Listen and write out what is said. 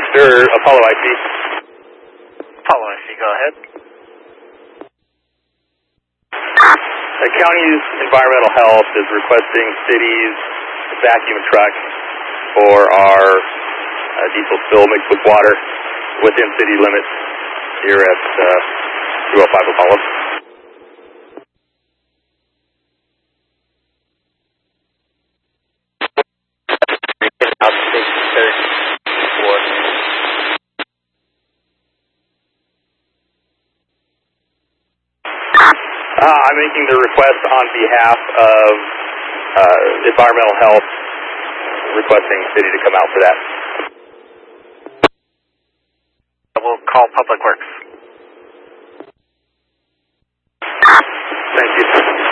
Sure, Apollo IC. Apollo IC, go ahead. The county's environmental health is requesting cities vacuum trucks for our diesel spill mixed with water within city limits here at 205 Apollo. I'm making the request on behalf of environmental health, requesting the city to come out for that. We'll call Public Works. Thank you.